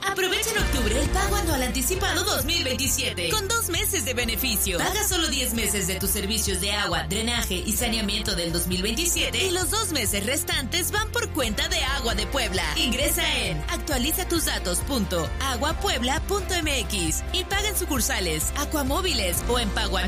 Aprovecha en octubre el pago anual anticipado 2027 con 2 meses de beneficio. Paga solo 10 meses de tus servicios de agua, drenaje y saneamiento del 2027 y los 2 meses restantes van por cuenta de Agua de Puebla. Ingresa en actualizatudatos.aguapuebla.mx y paga en sucursales, Acuamóviles o en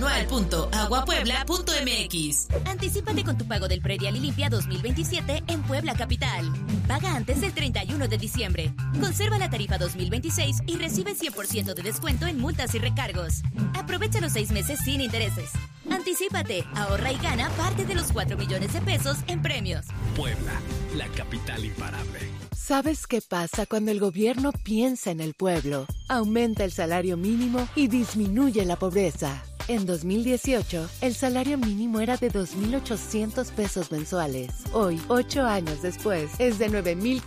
pagoanual.aguapuebla.mx. Anticípate con tu pago del predial y limpia 2027 en Puebla Capital. Paga antes del 31 de diciembre. Conserva la tarifa 2026 y recibe 100% de descuento en multas y recargos. Aprovecha los 6 meses sin intereses. Anticípate, ahorra y gana parte de los 4 millones de pesos en premios. Puebla, la capital imparable. ¿Sabes qué pasa cuando el gobierno piensa en el pueblo? Aumenta el salario mínimo y disminuye la pobreza. En 2018, el salario mínimo era de 2,800 pesos mensuales. Hoy, 8 años después, es de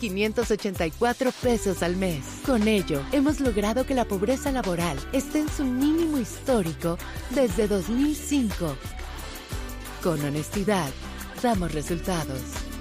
9,584 pesos al mes. Con ello, hemos logrado que la pobreza laboral esté en su mínimo histórico desde 2005. Con honestidad, damos resultados.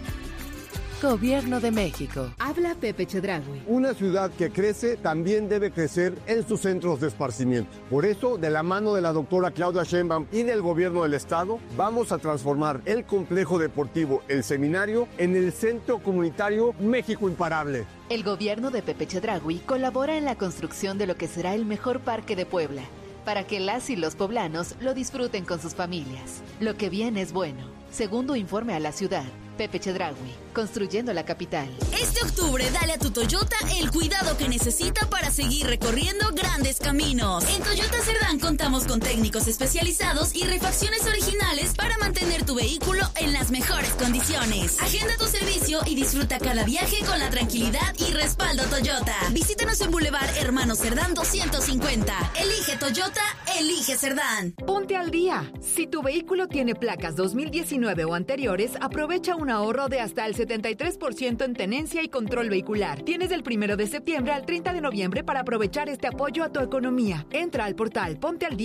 Gobierno de México. Habla Pepe Chedraui. Una ciudad que crece también debe crecer en sus centros de esparcimiento. Por eso, de la mano de la doctora Claudia Sheinbaum y del gobierno del estado, vamos a transformar el complejo deportivo El Seminario en el Centro Comunitario México Imparable. El gobierno de Pepe Chedraui colabora en la construcción de lo que será el mejor parque de Puebla, para que las y los poblanos lo disfruten con sus familias. Lo que viene es bueno. Segundo informe a la ciudad, Pepe Chedraui, construyendo la capital. Este octubre dale a tu Toyota el cuidado que necesita para seguir recorriendo grandes caminos. En Toyota Cerdán contamos con técnicos especializados y refacciones originales para mantener tu vehículo en las mejores condiciones. Agenda tu servicio y disfruta cada viaje con la tranquilidad y respaldo Toyota. Visítanos en Boulevard Hermano Cerdán 250. Elige Toyota, elige Cerdán. Ponte al día. Si tu vehículo tiene placas 2019 o anteriores, aprovecha un ahorro de hasta el 73% en tenencia y control vehicular. Tienes del 1 de septiembre al 30 de noviembre para aprovechar este apoyo a tu economía. Entra al portal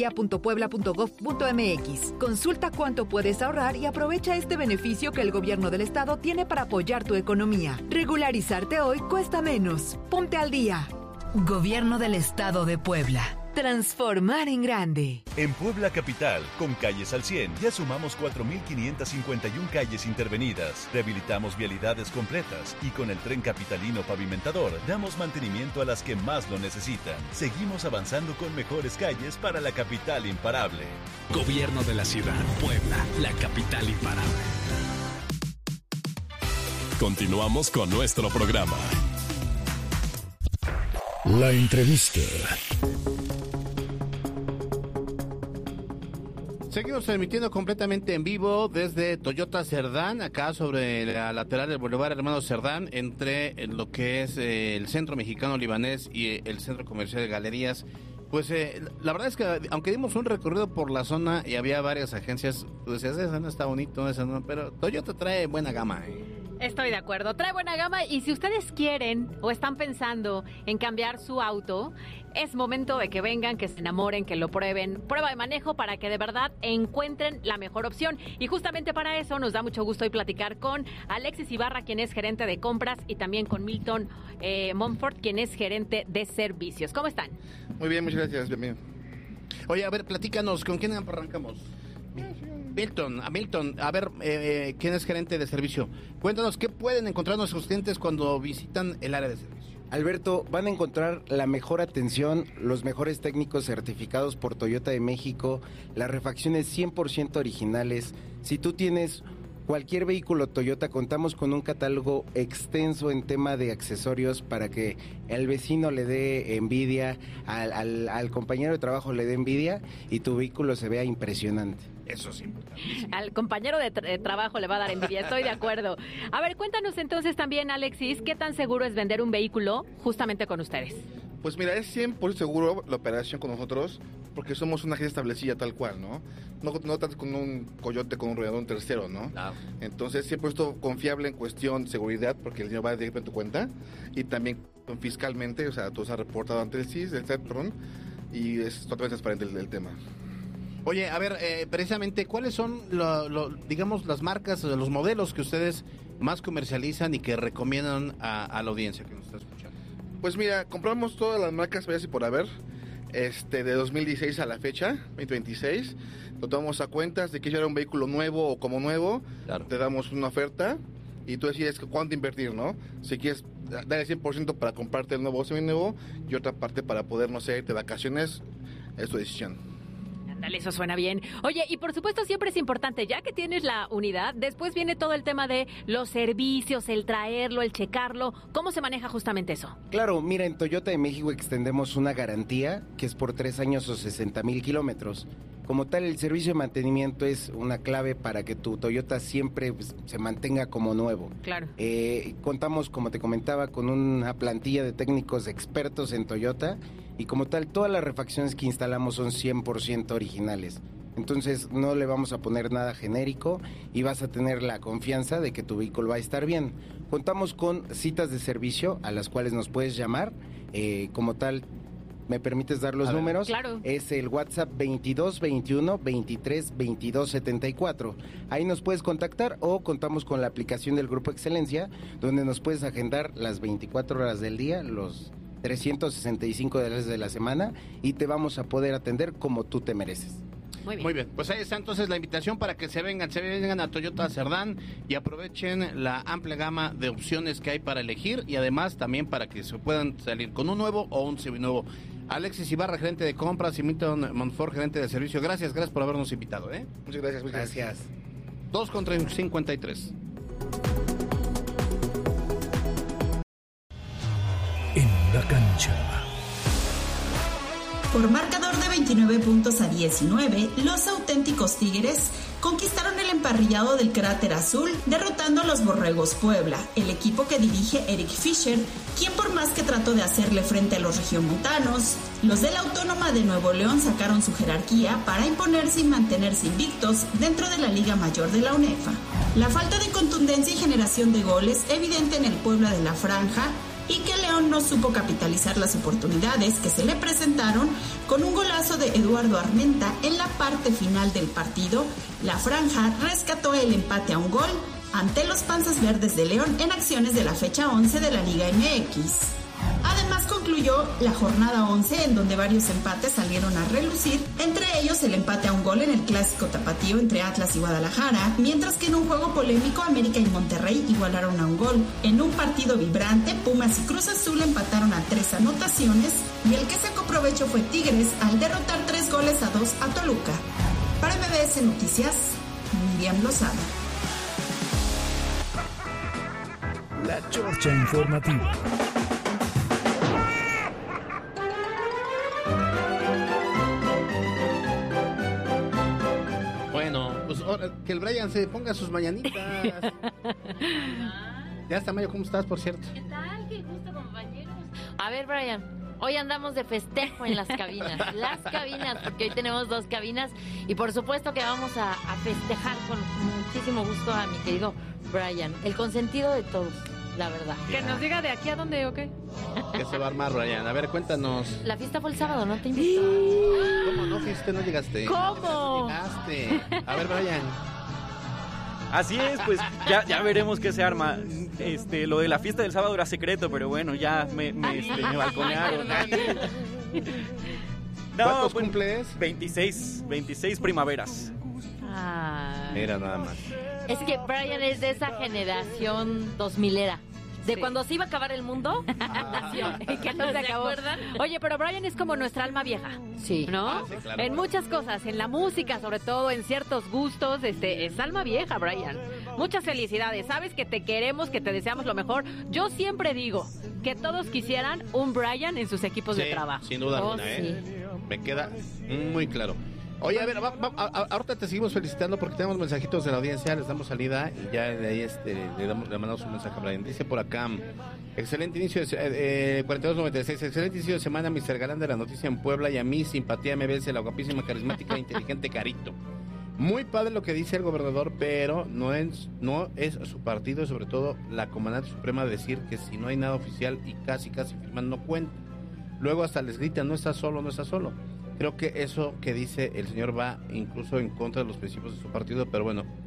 pontealdía.puebla.gov.mx. Consulta cuánto puedes ahorrar y aprovecha este beneficio que el gobierno del estado tiene para apoyar tu economía. Regularizarte hoy cuesta menos. Ponte al día. Gobierno del Estado de Puebla. Transformar en grande. En Puebla Capital, con calles al 100, ya sumamos 4,551 calles intervenidas. Rehabilitamos vialidades completas y con el tren capitalino pavimentador damos mantenimiento a las que más lo necesitan. Seguimos avanzando con mejores calles para la capital imparable. Gobierno de la ciudad, Puebla, la capital imparable. Continuamos con nuestro programa. La entrevista. Seguimos transmitiendo completamente en vivo desde Toyota Cerdán, acá sobre la lateral del Boulevard Hermano Cerdán, entre lo que es el Centro Mexicano Libanés y el Centro Comercial de Galerías. Pues la verdad es que aunque dimos un recorrido por la zona y había varias agencias, pues esa no está bonito, esa no, pero Toyota trae buena gama. Estoy de acuerdo, trae buena gama y si ustedes quieren o están pensando en cambiar su auto, es momento de que vengan, que se enamoren, que lo prueben, prueba de manejo para que de verdad encuentren la mejor opción. Y justamente para eso nos da mucho gusto hoy platicar con Alexis Ibarra, quien es gerente de compras, y también con Milton Monfort, quien es gerente de servicios. ¿Cómo están? Muy bien, muchas gracias, bienvenido. Oye, a ver, platícanos, ¿con quién arrancamos? Milton, a ver, ¿quién es gerente de servicio? Cuéntanos, ¿qué pueden encontrar nuestros clientes cuando visitan el área de servicio? Alberto, van a encontrar la mejor atención, los mejores técnicos certificados por Toyota de México, las refacciones 100% originales. Si tú tienes cualquier vehículo Toyota, contamos con un catálogo extenso en tema de accesorios para que el vecino le dé envidia, al compañero de trabajo le dé envidia y tu vehículo se vea impresionante. Eso sí. Al compañero de trabajo le va a dar envidia, estoy de acuerdo. A ver, cuéntanos entonces también, Alexis, ¿qué tan seguro es vender un vehículo justamente con ustedes? Pues mira, es 100% seguro la operación con nosotros, porque somos una agencia establecida tal cual, ¿no? No tanto con un coyote, con un rodeador tercero, ¿no? Ah. Entonces, 100% confiable en cuestión de seguridad, porque el dinero va directo en tu cuenta, y también fiscalmente, o sea, todo se ha reportado ante el CIS, el SAT, perdón, y es totalmente transparente el tema. Oye, a ver, precisamente, ¿cuáles son, digamos, las marcas, los modelos que ustedes más comercializan y que recomiendan a la audiencia que nos está escuchando? Pues mira, compramos todas las marcas y por haber, de 2016 a la fecha, 2026. Lo tomamos a cuentas de que ya era un vehículo nuevo o como nuevo, claro. Te damos una oferta y tú decides cuánto invertir, ¿no? Si quieres dar el 100% para comprarte el nuevo o seminuevo y otra parte para poder, no sé, irte de vacaciones, es tu decisión. Dale, eso suena bien. Oye, y por supuesto siempre es importante, ya que tienes la unidad, después viene todo el tema de los servicios, el traerlo, el checarlo. ¿Cómo se maneja justamente eso? Claro, mira, en Toyota de México extendemos una garantía que es por 3 años o 60,000 kilómetros. Como tal, el servicio de mantenimiento es una clave para que tu Toyota siempre se mantenga como nuevo. Claro. Contamos, como te comentaba, con una plantilla de técnicos expertos en Toyota y como tal, todas las refacciones que instalamos son 100% originales. Entonces, no le vamos a poner nada genérico y vas a tener la confianza de que tu vehículo va a estar bien. Contamos con citas de servicio a las cuales nos puedes llamar, como tal. ¿Me permites dar los números? Claro. Es el WhatsApp 22 21 23 22 74. Ahí nos puedes contactar o contamos con la aplicación del Grupo Excelencia, donde nos puedes agendar las 24 horas del día, los 365 días de la semana y te vamos a poder atender como tú te mereces. Muy bien, pues ahí está entonces la invitación para que se vengan a Toyota Cerdán y aprovechen la amplia gama de opciones que hay para elegir y además también para que se puedan salir con un nuevo o un seminuevo. Alexis Ibarra, gerente de compras, y Milton Montfort, gerente de servicio. Gracias por habernos invitado. Muchas gracias. Gracias. 2:53. En la cancha. Por marcador de 29 puntos a 19, los auténticos Tigres conquistaron el emparrillado del Cráter Azul, derrotando a los Borregos Puebla, el equipo que dirige Eric Fisher, quien por más que trató de hacerle frente a los regiomontanos, los de la Autónoma de Nuevo León sacaron su jerarquía para imponerse y mantenerse invictos dentro de la Liga Mayor de la UNEFA. La falta de contundencia y generación de goles evidente en el Puebla de la Franja, y que León no supo capitalizar las oportunidades que se le presentaron. Con un golazo de Eduardo Armenta en la parte final del partido, la Franja rescató el empate a un gol ante los Panzas Verdes de León en acciones de la fecha 11 de la Liga MX. Además concluyó la jornada 11 en donde varios empates salieron a relucir, entre ellos el empate a un gol en el clásico tapatío entre Atlas y Guadalajara, mientras que en un juego polémico América y Monterrey igualaron a un gol. En un partido vibrante, Pumas y Cruz Azul empataron a 3 anotaciones y el que sacó provecho fue Tigres al derrotar 3-2 a Toluca. Para MBS Noticias, Miriam Lozada. La Chorcha Informativa. Que el Brian se ponga sus mañanitas. Ya está, Mayo, ¿cómo estás, por cierto? ¿Qué tal? Qué gusto, compañeros. A ver, Brian, hoy andamos de festejo en las cabinas. Porque hoy tenemos 2 cabinas. Y por supuesto que vamos a festejar con muchísimo gusto a mi querido Brian, el consentido de todos, la verdad. Que nos diga de aquí a dónde, ¿o qué? ¿Qué se va a armar, Brian? A ver, cuéntanos. La fiesta fue el sábado, ¿no te invitó? ¿Cómo no fuiste? ¿No llegaste? ¿Cómo? No llegaste. A ver, Brian. Así es, pues ya veremos qué se arma. Lo de la fiesta del sábado era secreto, pero bueno, ya me balconearon. ¿Cuántos cumples? 26 primaveras. Mira, nada más. Es que Brian es de esa generación 2000era. De cuando se iba a acabar el mundo, que no se acabó. Oye, pero Brian es como nuestra alma vieja. Sí. ¿No? Sí, claro. En muchas cosas, en la música, sobre todo, en ciertos gustos, es alma vieja, Brian. Muchas felicidades. Sabes que te queremos, que te deseamos lo mejor. Yo siempre digo que todos quisieran un Brian en sus equipos de trabajo. Sin duda alguna, Me queda muy claro. Oye, a ver, ahorita te seguimos felicitando porque tenemos mensajitos de la audiencia, les damos salida y ya de ahí le mandamos un mensaje a Brian. Dice por acá, excelente inicio de 4296, excelente inicio de semana, Mr. Galán de la Noticia en Puebla, y a mí, simpatía MBS, la guapísima, carismática, inteligente Carito. Muy padre lo que dice el gobernador, pero no es su partido, sobre todo la comandante suprema, decir que si no hay nada oficial y casi firman no cuenta. Luego hasta les gritan, no estás solo. Creo que eso que dice el señor va incluso en contra de los principios de su partido, pero bueno,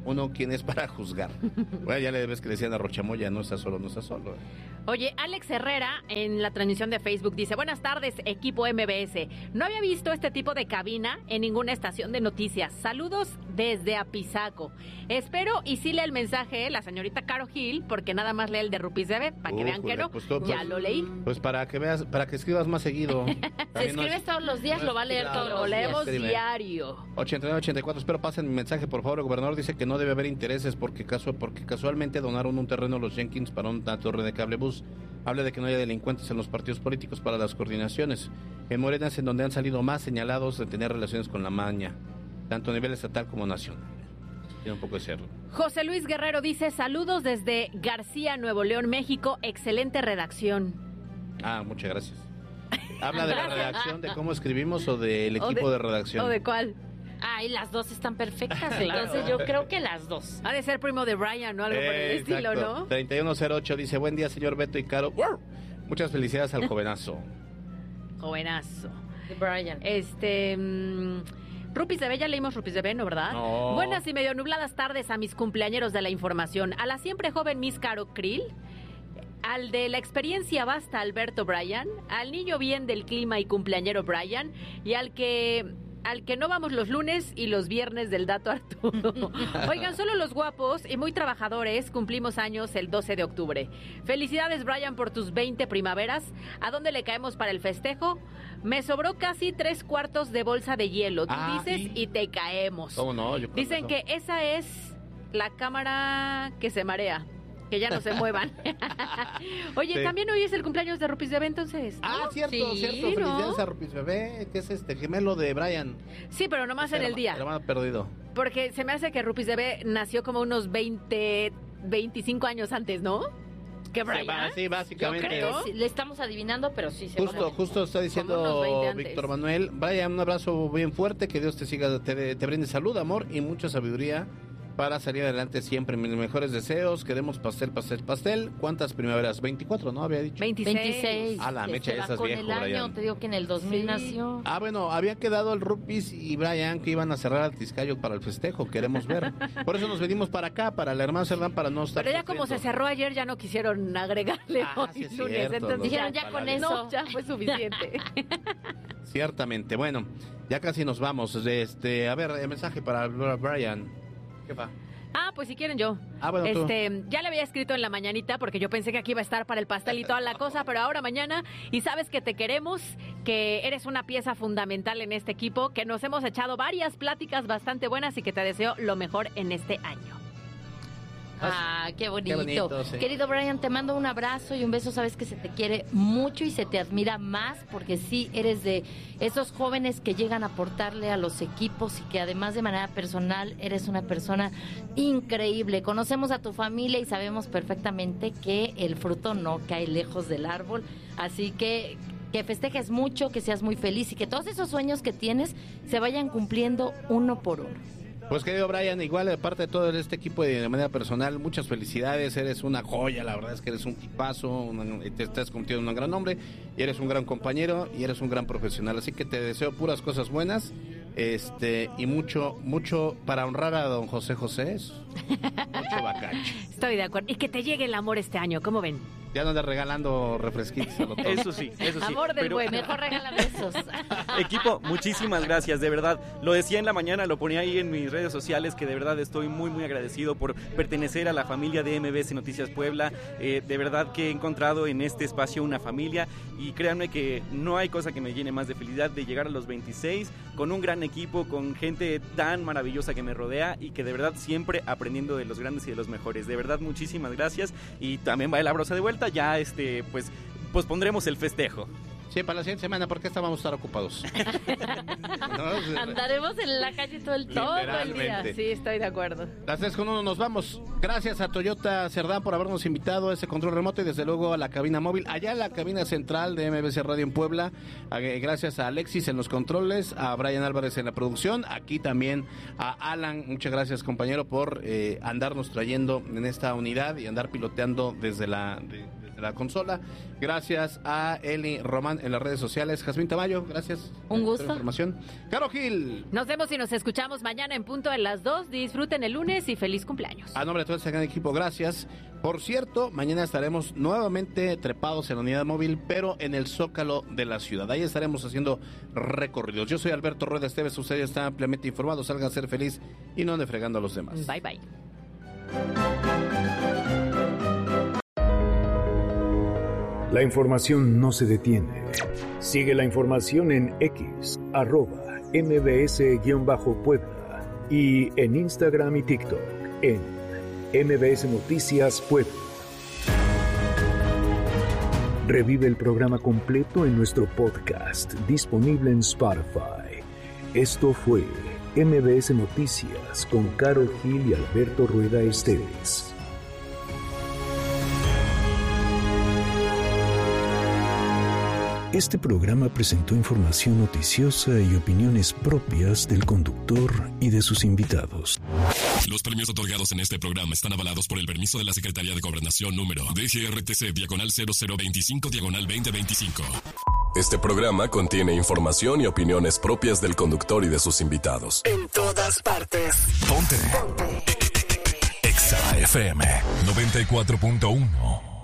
uno quién es para juzgar. Bueno, ya le ves que decían a Rochamoya, no está solo. Oye, Alex Herrera en la transmisión de Facebook dice, buenas tardes, equipo MBS. No había visto este tipo de cabina en ninguna estación de noticias. Saludos desde Apizaco. Espero y sí lea el mensaje la señorita Caro Gil, porque nada más lee el de Rupis Bebé, para que vean que no. Ya lo leí. Pues para que veas, para que escribas más seguido. Si escribes todos los días, lo va a leer todos los días. Lo leemos diario. 89-84, espero pasen mi mensaje, por favor. El gobernador dice que no debe haber intereses porque casualmente donaron un terreno a los Jenkins para una torre de cablebús. Habla de que no haya delincuentes en los partidos políticos para las coordinaciones. En Morena es en donde han salido más señalados de tener relaciones con la maña, tanto a nivel estatal como nacional. Tiene un poco de cerro. José Luis Guerrero dice, saludos desde García, Nuevo León, México. Excelente redacción. Muchas gracias. ¿Habla de la redacción, de cómo escribimos o del equipo de redacción? ¿O de cuál? Y las dos están perfectas, entonces yo creo que las dos. Ha de ser primo de Brian, ¿no? Algo por el estilo, ¿no? 3108 dice, buen día, señor Beto y Caro. Muchas felicidades al jovenazo. Jovenazo. De Brian. Rupis de B, ya leímos Rupis de B, ¿no, verdad? No. Buenas y medio nubladas tardes a mis cumpleañeros de la información. A la siempre joven Miss Caro Krill, al de la experiencia basta Alberto Brian, al niño bien del clima y cumpleañero Brian, y al que no vamos los lunes y los viernes del dato Arturo. Oigan, solo los guapos y muy trabajadores cumplimos años el 12 de octubre. Felicidades, Brian, por tus 20 primaveras. ¿A dónde le caemos para el festejo? Me sobró casi 3/4 de bolsa de hielo. Tú dices ¿sí? Y te caemos. ¿Cómo no? Dicen que esa es la cámara que se marea. Que ya no se muevan. Oye, sí. También hoy es el cumpleaños de Rupis Bebé, entonces. ¿No? Cierto. Felicidades a Rupis Bebé, que es gemelo de Brian. Sí, pero nomás en el día. Hermano perdido. Porque se me hace que Rupis Bebé nació como unos 25 años antes, ¿no? Que Brian. Sí, básicamente. Yo creo que le estamos adivinando, pero sí se Justo está diciendo Víctor Manuel. Brian, un abrazo bien fuerte, que Dios te siga, te brinde salud, amor y mucha sabiduría para salir adelante siempre. Mis mejores deseos, queremos pastel. ¿Cuántas primaveras? 24, ¿no? Había dicho. 26. A la mecha, esas con viejo, el año, Brian. te digo que en el 2000 nació. Bueno, había quedado el Rupis y Brian que iban a cerrar al Tizcayo para el festejo, queremos ver. Por eso nos venimos para acá, para el hermano Cerdán, para no estar... Pero ya como se cerró ayer, ya no quisieron agregarle hoy sí lunes. Cierto, entonces dijeron ya con eso. No, ya fue suficiente. Ciertamente. Bueno, ya casi nos vamos. A ver, el mensaje para Brian. ¿Qué va? Pues si quieren yo. Bueno, tú. Ya le había escrito en la mañanita porque yo pensé que aquí iba a estar para el pastel y toda la cosa, pero ahora mañana, y sabes que te queremos, que eres una pieza fundamental en este equipo, que nos hemos echado varias pláticas bastante buenas y que te deseo lo mejor en este año. Qué bonito. Qué bonito, sí. Querido Brian, te mando un abrazo y un beso. Sabes que se te quiere mucho y se te admira más porque sí eres de esos jóvenes que llegan a aportarle a los equipos y que además de manera personal eres una persona increíble. Conocemos a tu familia y sabemos perfectamente que el fruto no cae lejos del árbol. Así que festejes mucho, que seas muy feliz y que todos esos sueños que tienes se vayan cumpliendo uno por uno. Pues querido Brian, igual de parte de todo este equipo y de manera personal, muchas felicidades, eres una joya, la verdad es que eres un tipazo, te estás convirtiendo en un gran hombre, y eres un gran compañero y eres un gran profesional, así que te deseo puras cosas buenas, y mucho para honrar a don José José, mucho bacacho. Estoy de acuerdo, y que te llegue el amor este año, ¿cómo ven? Ya no andas regalando refresquitos a lo tonto. Eso sí. Amor del bueno. Mejor regala besos. Equipo, muchísimas gracias, de verdad. Lo decía en la mañana, lo ponía ahí en mis redes sociales, que de verdad estoy muy, muy agradecido por pertenecer a la familia de MBS Noticias Puebla. De verdad que he encontrado en este espacio una familia y créanme que no hay cosa que me llene más de felicidad de llegar a los 26 con un gran equipo, con gente tan maravillosa que me rodea y que de verdad siempre aprendiendo de los grandes y de los mejores. De verdad, muchísimas gracias y también va la brosa de vuelta. Ya pues pondremos el festejo. Sí, para la siguiente semana, porque esta vamos a estar ocupados. Andaremos en la calle todo el día. Sí, estoy de acuerdo. Las 3:01 nos vamos. Gracias a Toyota Cerdán por habernos invitado a ese control remoto y desde luego a la cabina móvil, allá en la cabina central de MBC Radio en Puebla. Gracias a Alexis en los controles, a Brian Álvarez en la producción, aquí también a Alan. Muchas gracias, compañero, por andarnos trayendo en esta unidad y andar piloteando desde la consola. Gracias a Eli Román en las redes sociales. Jazmín Tamayo, gracias. Un gusto. Por la información. Caro Gil. Nos vemos y nos escuchamos mañana en punto de las 2. Disfruten el lunes y feliz cumpleaños. A nombre de todo este gran equipo, gracias. Por cierto, mañana estaremos nuevamente trepados en la unidad móvil, pero en el Zócalo de la ciudad. Ahí estaremos haciendo recorridos. Yo soy Alberto Rueda Esteves, usted ya está ampliamente informado. Salgan a ser feliz y no ande fregando a los demás. Bye, bye. La información no se detiene. Sigue la información en X, @MBS-Puebla y en Instagram y TikTok en MBS Noticias Puebla. Revive el programa completo en nuestro podcast disponible en Spotify. Esto fue MBS Noticias con Caro Gil y Alberto Rueda Esteves. Este programa presentó información noticiosa y opiniones propias del conductor y de sus invitados. Los premios otorgados en este programa están avalados por el permiso de la Secretaría de Gobernación número DGRTC/0025/2025. Este programa contiene información y opiniones propias del conductor y de sus invitados. En todas partes. Ponte. Exa FM 94.1.